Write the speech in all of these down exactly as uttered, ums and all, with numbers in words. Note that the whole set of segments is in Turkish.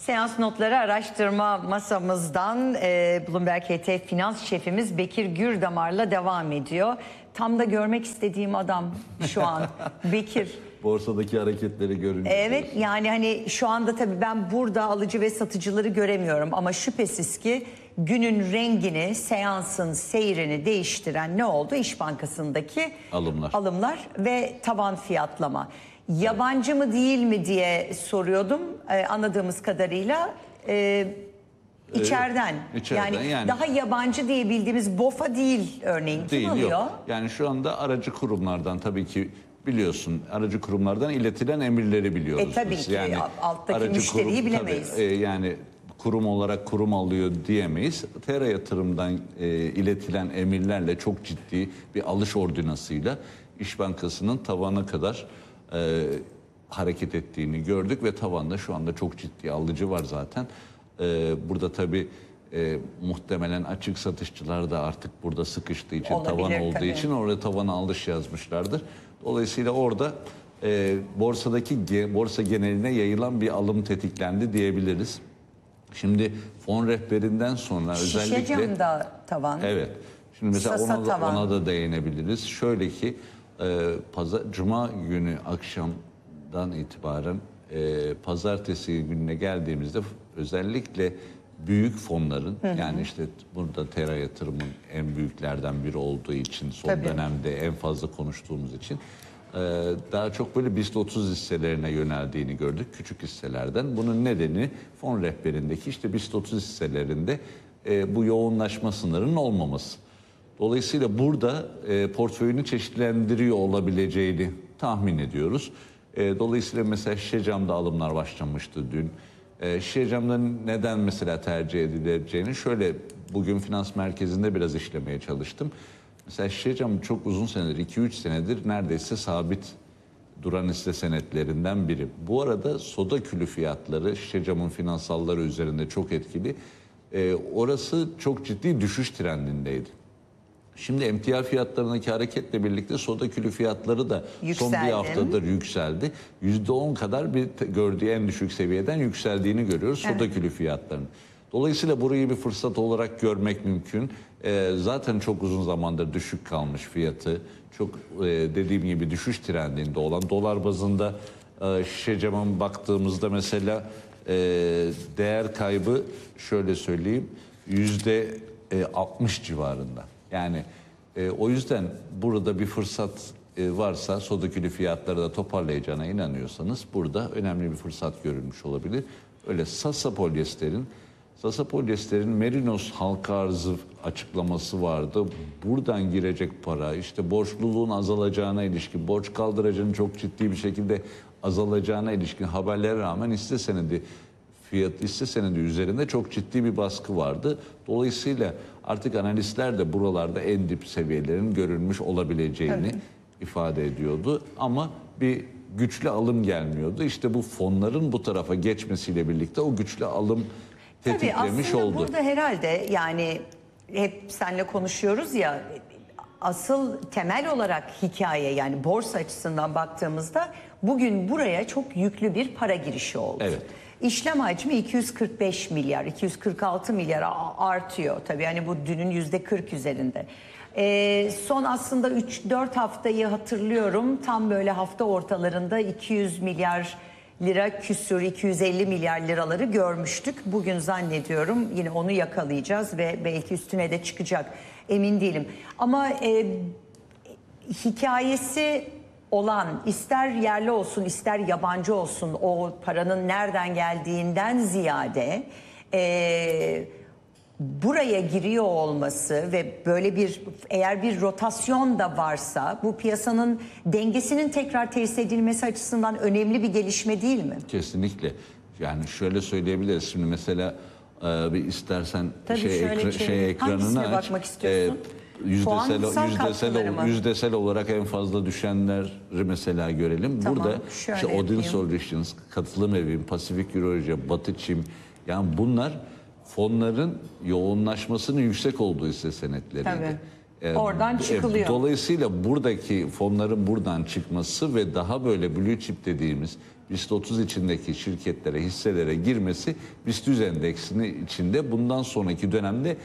Seans notları araştırma masamızdan e, Bloomberg H T Finans Şefimiz Bekir Gürdamar'la devam ediyor. Tam da görmek istediğim adam şu an Bekir. Borsadaki hareketleri görünüyor. Evet, yani hani şu anda tabii ben burada alıcı ve satıcıları göremiyorum ama şüphesiz ki günün rengini, seansın seyrini değiştiren ne oldu? İş Bankası'ndaki alımlar, alımlar ve tavan fiyatlama. Yabancı evet. mı değil mi diye soruyordum. Ee, anladığımız kadarıyla e, içeriden. Ee, içeriden yani, yani daha yabancı diye bildiğimiz BOFA değil örneğin. Kim değil, alıyor? Yok. Yani şu anda aracı kurumlardan tabii ki biliyorsun, aracı kurumlardan iletilen emirleri biliyoruz. E tabii biz. ki yani alttaki müşteriyi kurum, bilemeyiz. Tabii, e, yani kurum olarak kurum alıyor diyemeyiz. Tera Yatırım'dan e, iletilen emirlerle çok ciddi bir alış ordinasıyla İş Bankası'nın tavana kadar e, hareket ettiğini gördük ve tavanda şu anda çok ciddi alıcı var zaten. E, burada tabii e, muhtemelen açık satışçılar da artık burada sıkıştığı için, olabilir, tavan olduğu tabii. için oraya tavana alış yazmışlardır. Dolayısıyla orada e, borsadaki borsa geneline yayılan bir alım tetiklendi diyebiliriz. Şimdi fon rehberinden sonra Şişe özellikle camda tavan. Evet. Şimdi mesela Sasa ona da, tavan. ona da değinebiliriz. Şöyle ki e, pazar, Cuma günü akşamdan itibaren e, pazartesi gününe geldiğimizde özellikle büyük fonların, hı hı. yani işte burada Tera Yatırım'ın en büyüklerden biri olduğu için, son Tabii. dönemde en fazla konuştuğumuz için daha çok böyle BIST otuz hisselerine yöneldiğini gördük, küçük hisselerden. Bunun nedeni fon rehberindeki işte BIST otuz hisselerinde bu yoğunlaşma sınırının olmaması. Dolayısıyla burada portföyünü çeşitlendiriyor olabileceğini tahmin ediyoruz. Dolayısıyla mesela şişe camda alımlar başlamıştı dün. Şişe camda neden mesela tercih edileceğini şöyle bugün finans merkezinde biraz işlemeye çalıştım. Mesela şişe cam çok uzun senedir, iki üç senedir neredeyse sabit duran hisse senetlerinden biri. Bu arada soda külü fiyatları şişe camın finansalları üzerinde çok etkili. Ee, orası çok ciddi düşüş trendindeydi. Şimdi emtia fiyatlarındaki hareketle birlikte soda külü fiyatları da Yükseldi. son bir haftadır yükseldi. yüzde on kadar bir gördüğü en düşük seviyeden yükseldiğini görüyoruz soda evet. külü fiyatlarının. Dolayısıyla burayı bir fırsat olarak görmek mümkün. Ee, zaten çok uzun zamandır düşük kalmış fiyatı. Çok e, dediğim gibi düşüş trendinde olan dolar bazında e, şişe cama baktığımızda mesela e, değer kaybı şöyle söyleyeyim yüzde altmış civarında. Yani e, o yüzden burada bir fırsat e, varsa soda külü fiyatları da toparlayacağına inanıyorsanız burada önemli bir fırsat görülmüş olabilir. Öyle Sasa Polyester'in Sasa Polyester'in Merinos halka arzı açıklaması vardı. Buradan girecek para, işte borçluluğun azalacağına ilişkin, borç kaldıracının çok ciddi bir şekilde azalacağına ilişkin haberlere rağmen hisse senedi fiyat hisse senedi üzerinde çok ciddi bir baskı vardı. Dolayısıyla artık analistler de buralarda en dip seviyelerin görülmüş olabileceğini evet. ifade ediyordu. Ama bir güçlü alım gelmiyordu. İşte bu fonların bu tarafa geçmesiyle birlikte o güçlü alım tetiklemiş Tabii oldu. Burada herhalde yani hep seninle konuşuyoruz ya, asıl temel olarak hikaye, yani borsa açısından baktığımızda bugün buraya çok yüklü bir para girişi oldu. Evet. İşlem hacmi iki yüz kırk beş milyar, iki yüz kırk altı milyara artıyor. Tabii yani bu dünün yüzde kırk üzerinde. Ee, son aslında üç dört haftayı hatırlıyorum. Tam böyle hafta ortalarında iki yüz milyar lira küsür, iki yüz elli milyar liraları görmüştük. Bugün zannediyorum yine onu yakalayacağız ve belki üstüne de çıkacak. Emin değilim. Ama e, hikayesi olan, ister yerli olsun ister yabancı olsun, o paranın nereden geldiğinden ziyade e, buraya giriyor olması ve böyle bir, eğer bir rotasyon da varsa bu piyasanın dengesinin tekrar tesis edilmesi açısından önemli bir gelişme değil mi? Kesinlikle. Yani şöyle söyleyebiliriz. Şimdi mesela bir istersen Tabii şey, ekra, şey ekranını aç. Bakmak istiyorsun? E, yüzdesel, yüzdesel, yüzdesel olarak en fazla düşenleri mesela görelim. Tamam, burada işte Odin Solutions, Katılım Evi, Pasifik Euroloji, Batı Çim, yani bunlar fonların yoğunlaşmasının yüksek olduğu hisse senetleriydi. Tabii. E, Oradan e, çıkılıyor. Dolayısıyla buradaki fonların buradan çıkması ve daha böyle blue chip dediğimiz BIST otuz içindeki şirketlere, hisselere girmesi BIST yüz endeksinin içinde bundan sonraki dönemde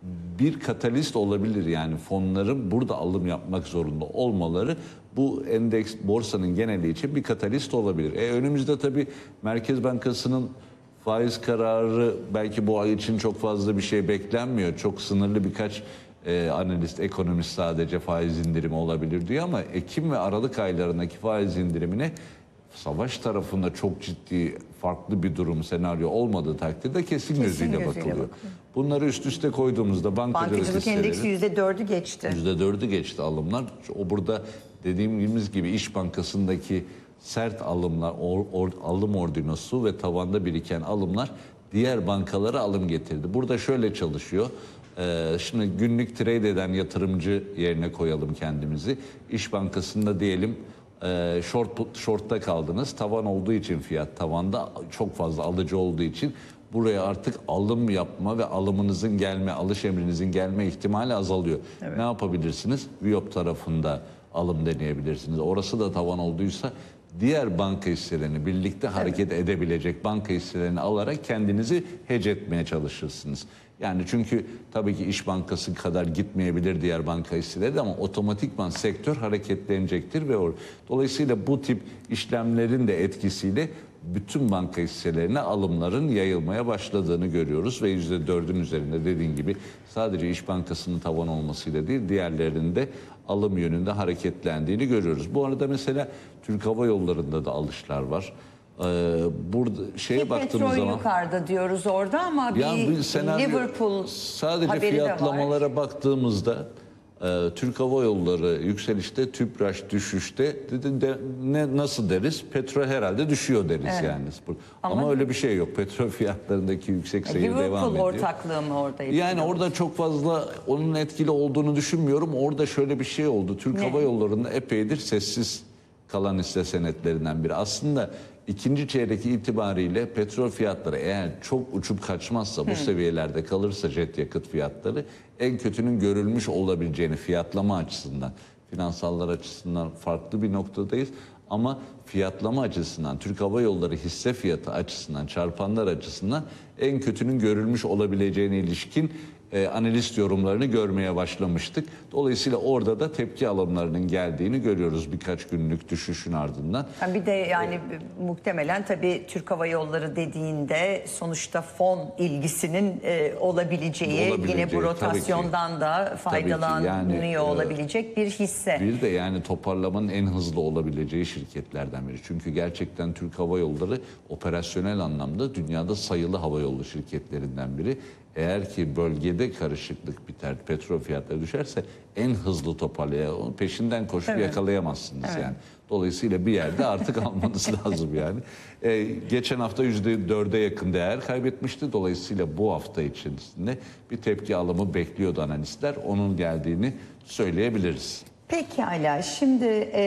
bir katalist olabilir. Yani fonların burada alım yapmak zorunda olmaları bu endeks borsanın geneli için bir katalist olabilir. E, önümüzde tabii Merkez Bankası'nın faiz kararı, belki bu ay için çok fazla bir şey beklenmiyor. Çok sınırlı birkaç e, analist, ekonomist sadece faiz indirimi olabilir diyor ama Ekim ve Aralık aylarındaki faiz indirimine savaş tarafında çok ciddi farklı bir durum, senaryo olmadığı takdirde kesin, Kesin gözüyle, gözüyle bakılıyor. bakılıyor. Bunları üst üste koyduğumuzda bankacılık, Bankacılık endeksi hisseleri yüzde dördü geçti. yüzde dördü geçti alımlar. O burada dediğimiz gibi İş Bankası'ndaki sert alımlar, or, or, alım ordinosu ve tavanda biriken alımlar diğer bankalara alım getirdi. Burada şöyle çalışıyor. Ee, şimdi günlük trade eden yatırımcı yerine koyalım kendimizi. İş Bankası'nda diyelim e, short short'ta kaldınız. Tavan olduğu için, fiyat tavanda çok fazla alıcı olduğu için buraya artık alım yapma ve alımınızın gelme, alış emrinizin gelme ihtimali azalıyor. Evet. Ne yapabilirsiniz? Viyop tarafında alım deneyebilirsiniz. Orası da tavan olduysa diğer banka hisselerini birlikte hareket evet. edebilecek banka hisselerini alarak kendinizi hedge etmeye çalışırsınız. Yani çünkü tabii ki İş Bankası kadar gitmeyebilir diğer banka hisseleri de ama otomatikman sektör hareketlenecektir ve or dolayısıyla bu tip işlemlerin de etkisiyle bütün banka hisselerine alımların yayılmaya başladığını görüyoruz ve yüzde dördün üzerinde dediğin gibi sadece İş Bankası'nın tavan olmasıyla değil diğerlerinde alım yönünde hareketlendiğini görüyoruz. Bu arada mesela Türk Hava Yolları'nda da alışlar var. Ee, burada şeye Ki baktığımız petrol zaman yukarıda diyoruz orada ama bir, bir senaryo, Liverpool sadece haberi fiyatlamalara de var. baktığımızda e, Türk Hava Yolları yükselişte, Tüpraş düşüşte dedi de, ne nasıl deriz? Petrol herhalde düşüyor deriz evet. yani. Ama, Ama öyle bir şey yok. Petrol fiyatlarındaki yüksek seyir devam ediyor. Liverpool ortaklığı mı orada? Yani orada çok fazla onun etkili olduğunu düşünmüyorum. Orada şöyle bir şey oldu. Türk ne? Hava Yolları'nda epeydir sessiz kalan hisse senetlerinden biri. Aslında ikinci çeyrek itibariyle petrol fiyatları eğer çok uçup kaçmazsa, bu hmm. seviyelerde kalırsa jet yakıt fiyatları en kötünün görülmüş olabileceğini fiyatlama açısından, finansallar açısından farklı bir noktadayız. Ama fiyatlama açısından, Türk Hava Yolları hisse fiyatı açısından, çarpanlar açısından en kötünün görülmüş olabileceğine ilişkin e, analist yorumlarını görmeye başlamıştık. Dolayısıyla orada da tepki alımlarının geldiğini görüyoruz birkaç günlük düşüşün ardından. Bir de yani e, muhtemelen tabii Türk Hava Yolları dediğinde sonuçta fon ilgisinin e, olabileceği, olabileceği, yine bu rotasyondan da faydalanıyor yani, olabilecek bir hisse. Bir de yani toparlamanın en hızlı olabileceği şirketlerden biri. Çünkü gerçekten Türk Hava Yolları operasyonel anlamda dünyada sayılı hava yolu şirketlerinden biri. Eğer ki bölgede karışıklık biter, petrol fiyatları düşerse en hızlı toparlayan, peşinden koşup evet. yakalayamazsınız evet. yani. Dolayısıyla bir yerde artık almanız lazım yani. Ee, geçen hafta yüzde dörde yakın değer kaybetmişti. Dolayısıyla bu hafta içerisinde bir tepki alımı bekliyordu analistler. Onun geldiğini söyleyebiliriz. Pekala. Şimdi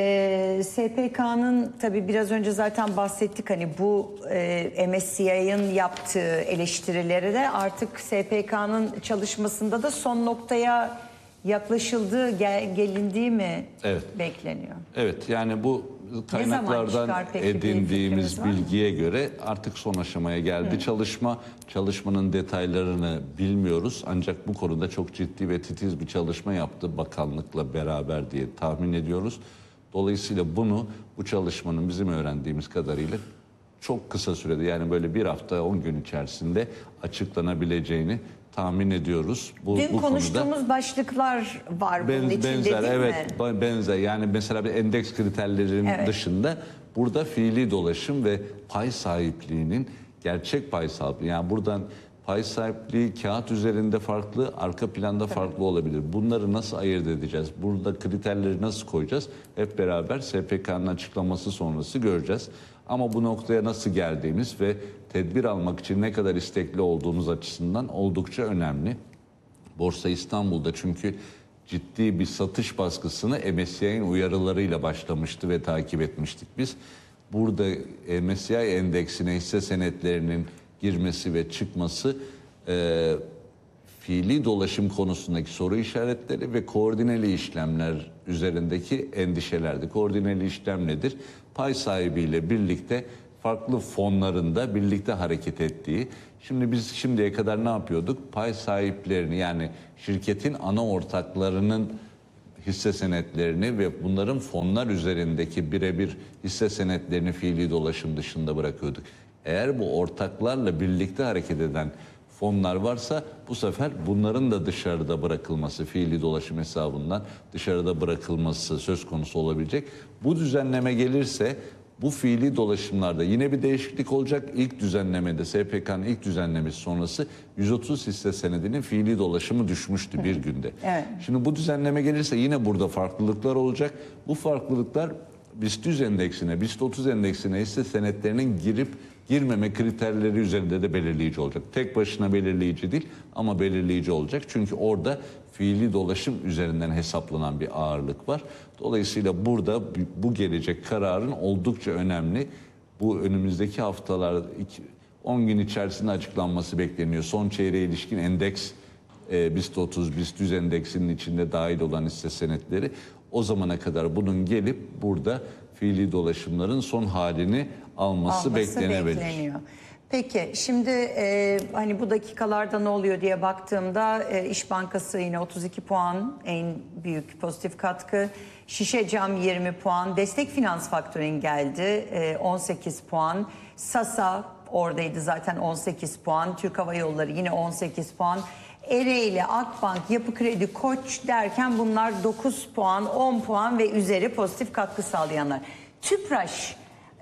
e, S P K'nın tabii biraz önce zaten bahsettik hani bu e, M S C I'nin yaptığı eleştirileri de artık S P K'nın çalışmasında da son noktaya yaklaşıldığı, gel, gelindiği mi evet. bekleniyor? Evet, yani bu kaynaklardan edindiğimiz bilgiye göre artık son aşamaya geldi. Hı. Çalışma, çalışmanın detaylarını bilmiyoruz. Ancak bu konuda çok ciddi ve titiz bir çalışma yaptı bakanlıkla beraber diye tahmin ediyoruz. Dolayısıyla bunu, bu çalışmanın bizim öğrendiğimiz kadarıyla çok kısa sürede, yani böyle bir hafta on gün içerisinde açıklanabileceğini tahmin ediyoruz. Bu, Dün bu konuştuğumuz konuda başlıklar var bunun benzer, içinde benzer, değil evet, mi? Benzer. Yani mesela bir endeks kriterlerinin evet. dışında burada fiili dolaşım ve pay sahipliğinin gerçek pay sahipliği. Yani buradan pay sahipliği kağıt üzerinde farklı, arka planda Tabii. farklı olabilir. Bunları nasıl ayırt edeceğiz? Burada kriterleri nasıl koyacağız? Hep beraber S P K'nın açıklaması sonrası göreceğiz. Ama bu noktaya nasıl geldiğimiz ve tedbir almak için ne kadar istekli olduğumuz açısından oldukça önemli. Borsa İstanbul'da çünkü ciddi bir satış baskısını M S C I'nin uyarılarıyla başlamıştı ve takip etmiştik biz. Burada M S C I endeksine hisse senetlerinin girmesi ve çıkması e, fiili dolaşım konusundaki soru işaretleri ve koordineli işlemler üzerindeki endişelerdi. Koordineli işlem nedir? Pay sahibiyle birlikte farklı fonlarında birlikte hareket ettiği. Şimdi biz şimdiye kadar ne yapıyorduk? Pay sahiplerini, yani şirketin ana ortaklarının hisse senetlerini ve bunların fonlar üzerindeki birebir hisse senetlerini fiili dolaşım dışında bırakıyorduk. Eğer bu ortaklarla birlikte hareket eden fonlar varsa bu sefer bunların da dışarıda bırakılması, fiili dolaşım hesabından dışarıda bırakılması söz konusu olabilecek. Bu düzenleme gelirse bu fiili dolaşımlarda yine bir değişiklik olacak. İlk düzenlemede, S P K'nın ilk düzenlemesi sonrası yüz otuz hisse senedinin fiili dolaşımı düşmüştü bir günde. Evet. Şimdi bu düzenleme gelirse yine burada farklılıklar olacak. Bu farklılıklar BIST yüz endeksine, BIST otuz endeksine hisse senetlerinin girip girmeme kriterleri üzerinde de belirleyici olacak. Tek başına belirleyici değil ama belirleyici olacak. Çünkü orada fiili dolaşım üzerinden hesaplanan bir ağırlık var. Dolayısıyla burada bu gelecek kararın oldukça önemli. Bu önümüzdeki haftalar on gün içerisinde açıklanması bekleniyor. Son çeyreğe ilişkin endeks, e, BIST otuz, BIST yüz endeksinin içinde dahil olan hisse senetleri, o zamana kadar bunun gelip burada fiili dolaşımların son halini alması, alması beklenebilir. bekleniyor. Peki şimdi e, hani bu dakikalarda ne oluyor diye baktığımda e, İş Bankası yine otuz iki puan en büyük pozitif katkı. Şişecam yirmi puan. Destek Finans Faktörün geldi e, on sekiz puan. Sasa oradaydı zaten on sekiz puan. Türk Hava Yolları yine on sekiz puan. Ereğli, Akbank, Yapı Kredi, Koç derken bunlar dokuz puan, on puan ve üzeri pozitif katkı sağlayanlar. Tüpraş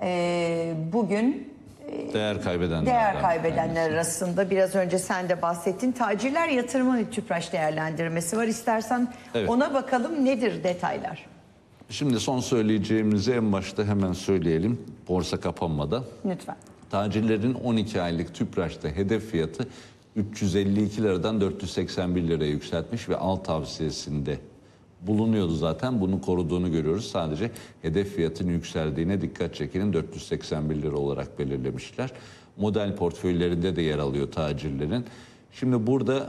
e, bugün Değer kaybedenler. Değer kaybedenler arasında biraz önce sen de bahsettin. Tacirler yatırımın Tüpraş değerlendirmesi var. İstersen evet, ona bakalım, nedir detaylar? Şimdi son söyleyeceğimizi en başta hemen söyleyelim borsa kapanmadan. Lütfen. Tacirlerin on iki aylık Tüpraş'ta hedef fiyatı üç yüz elli iki liradan dört yüz seksen bir liraya yükseltmiş ve al tavsiyesinde bulunuyordu zaten. Bunu koruduğunu görüyoruz. Sadece hedef fiyatının yükseldiğine dikkat çekelim. dört yüz seksen bir lira olarak belirlemişler. Model portföylerinde de yer alıyor tacirlerin. Şimdi burada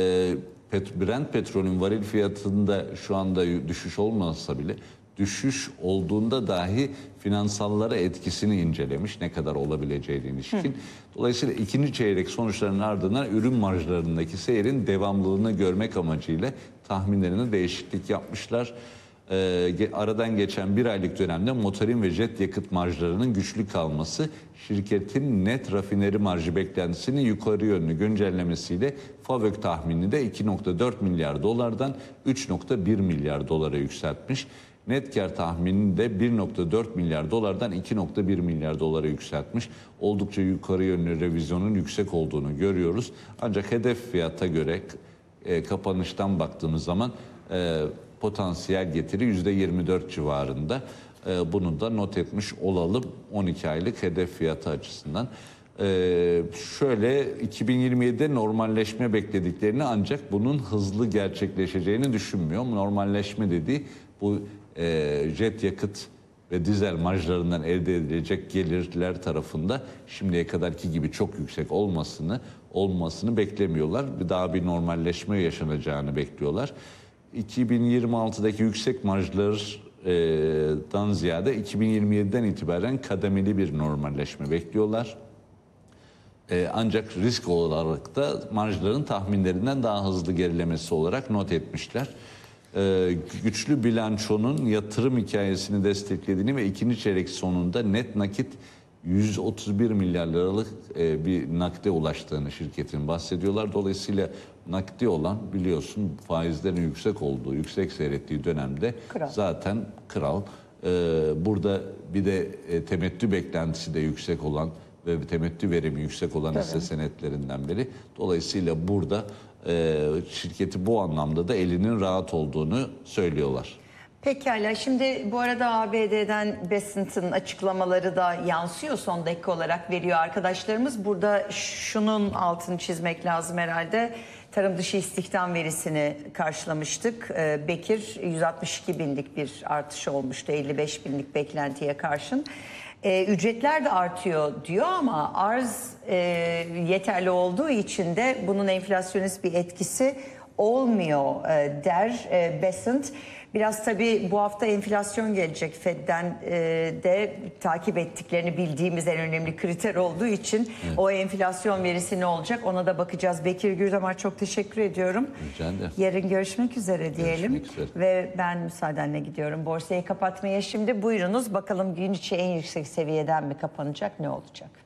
e, Brent petrolün varil fiyatında şu anda düşüş olmasa bile düşüş olduğunda dahi finansallara etkisini incelemiş, ne kadar olabileceğine ilişkin. Hı. Dolayısıyla ikinci çeyrek sonuçlarının ardından ürün marjlarındaki seyrin devamlılığını görmek amacıyla tahminlerine değişiklik yapmışlar. Ee, aradan geçen bir aylık dönemde motorin ve jet yakıt marjlarının güçlü kalması şirketin net rafineri marjı beklentisini yukarı yönlü güncellemesiyle FAVÖK tahminini de iki nokta dört milyar dolardan üç nokta bir milyar dolara yükseltmiş. Net kar tahminini de bir nokta dört milyar dolardan iki nokta bir milyar dolara yükseltmiş. Oldukça yukarı yönlü revizyonun yüksek olduğunu görüyoruz. Ancak hedef fiyata göre e, kapanıştan baktığımız zaman e, potansiyel getiri yüzde yirmi dört civarında. E, bunu da not etmiş olalım on iki aylık hedef fiyatı açısından. Ee, şöyle iki bin yirmi yedide normalleşme beklediklerini, ancak bunun hızlı gerçekleşeceğini düşünmüyor. Normalleşme dediği bu e, jet yakıt ve dizel marjlarından elde edilecek gelirler tarafında şimdiye kadarki gibi çok yüksek olmasını olmasını beklemiyorlar. Daha bir normalleşme yaşanacağını bekliyorlar. iki bin yirmi altıdaki yüksek marjlardan ziyade iki bin yirmi yediden itibaren kademeli bir normalleşme bekliyorlar. Ee, ancak risk olarak da marjların tahminlerinden daha hızlı gerilemesi olarak not etmişler. Ee, güçlü bilançonun yatırım hikayesini desteklediğini ve ikinci çeyrek sonunda net nakit yüz otuz bir milyar liralık e, bir nakde ulaştığını şirketin bahsediyorlar. Dolayısıyla nakdi olan, biliyorsun, faizlerin yüksek olduğu, yüksek seyrettiği dönemde kral. Zaten kral. Ee, burada bir de e, temettü beklentisi de yüksek olan ve temettü verimi yüksek olan hisse senetlerinden biri. Dolayısıyla burada e, şirketi bu anlamda da elinin rahat olduğunu söylüyorlar. Pekala, şimdi bu arada A B D'den Bessent'ın açıklamaları da yansıyor, son dakika olarak veriyor arkadaşlarımız. Burada şunun altını çizmek lazım herhalde. Tarım dışı istihdam verisini karşılamıştık. Ee, Bekir yüz altmış iki binlik bir artış olmuştu elli beş binlik beklentiye karşın. E, ücretler de artıyor diyor ama arz e, yeterli olduğu için de bunun enflasyonist bir etkisi olmuyor e, der e, Bessent. Biraz tabii bu hafta enflasyon gelecek. Fed'den e, de takip ettiklerini bildiğimiz en önemli kriter olduğu için evet. O enflasyon verisi ne olacak ona da bakacağız. Bekir Gürdamar çok teşekkür ediyorum. Rica ederim. Yarın görüşmek üzere diyelim. Görüşmek üzere. Ve ben müsaadenle gidiyorum borsayı kapatmaya şimdi. Buyurunuz bakalım gün içi en yüksek seviyeden mi kapanacak, ne olacak?